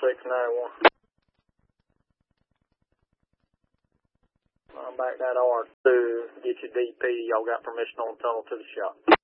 691. Back that R2, get your DP. Y'all got permission on the tunnel to the shop.